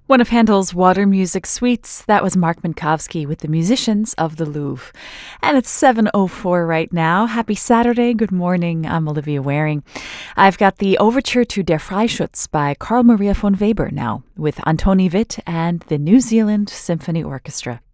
One of Handel's water music suites, that was Mark Minkowski with the musicians of the Louvre. And it's 7:04 right now. Happy Saturday. Good morning. I'm Olivia Waring. I've got the overture to Der Freischütz by Carl Maria von Weber now, with Antoni Witt and the New Zealand Symphony Orchestra.